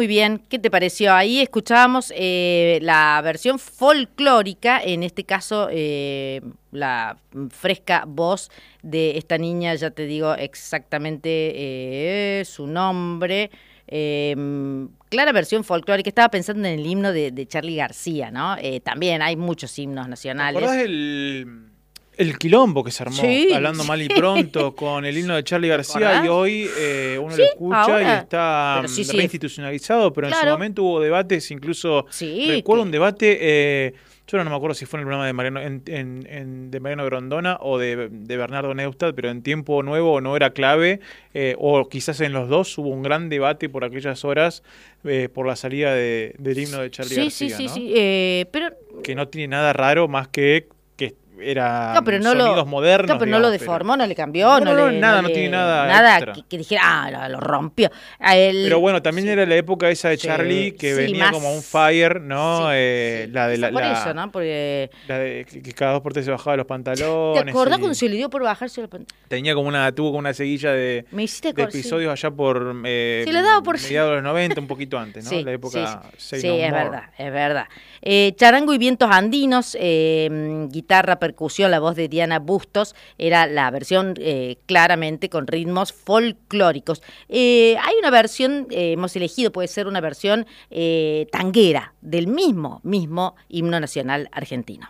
muy bien. ¿Qué te pareció? Ahí escuchábamos la versión folclórica, en este caso la fresca voz de esta niña, ya te digo exactamente su nombre. Clara versión folclórica. Estaba pensando en el himno de Charly García, ¿no? También hay muchos himnos nacionales. ¿Te acordás el quilombo que se armó, Sí, hablando mal y pronto, con el himno de Charly García? acordás? Y hoy uno Sí, lo escucha ahora, y está pero sí, reinstitucionalizado, pero claro. en su momento hubo debates, incluso Sí, recuerdo un debate, yo ahora no me acuerdo si fue en el programa de Mariano, de Mariano Grondona o de Bernardo Neustadt, pero en Tiempo Nuevo no era clave, o quizás en los dos hubo un gran debate por aquellas horas por la salida del himno de Charly García, ¿no? pero que no tiene nada raro más que era no sonidos modernos. No, pero no lo deformó, no le cambió, no nada, tiene nada extra. que dijera, lo rompió. Pero bueno, también era la época esa de Charly que venía más, como un fire, ¿no? La de eso, ¿no? Porque la de que cada 2 por 3 se bajaba los pantalones. ¿Te acordás cuando se le dio por bajarse los pantalones? Tuvo como una seguilla de episodios allá por se le daba por mediados de los 90, un poquito antes, ¿no? Sí, la época sí, es verdad. Charango y vientos andinos, guitarra, percusión, la voz de Diana Bustos, era la versión claramente con ritmos folclóricos. Hay una versión, hemos elegido, puede ser una versión tanguera del mismo himno nacional argentino.